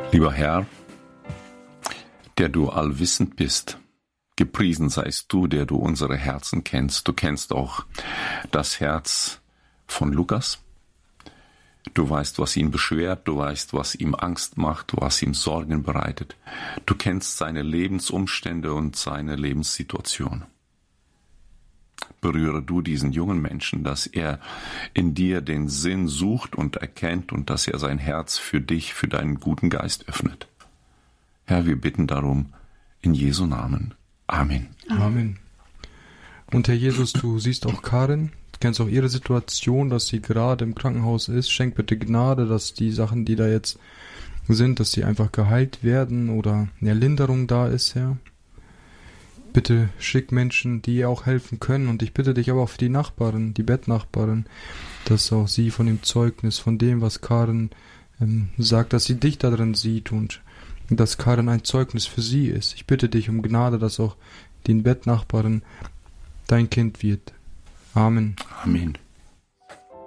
Lieber Herr, der du allwissend bist, gepriesen seist du, der du unsere Herzen kennst. Du kennst auch das Herz von Lukas. Du weißt, was ihn beschwert, du weißt, was ihm Angst macht, was ihm Sorgen bereitet. Du kennst seine Lebensumstände und seine Lebenssituation. Berühre du diesen jungen Menschen, dass er in dir den Sinn sucht und erkennt und dass er sein Herz für dich, für deinen guten Geist öffnet. Herr, wir bitten darum in Jesu Namen. Amen. Amen. Und Herr Jesus, du siehst auch Karin, du kennst auch ihre Situation, dass sie gerade im Krankenhaus ist. Schenk bitte Gnade, dass die Sachen, die da jetzt sind, dass sie einfach geheilt werden oder eine Linderung da ist, Herr. Bitte schick Menschen, die ihr auch helfen können. Und ich bitte dich aber auch für die Nachbarin, die Bettnachbarin, dass auch sie von dem Zeugnis, von dem, was Karin sagt, dass sie dich darin sieht und dass Karin ein Zeugnis für sie ist. Ich bitte dich um Gnade, dass auch die Bettnachbarin dein Kind wird. Amen. Amen.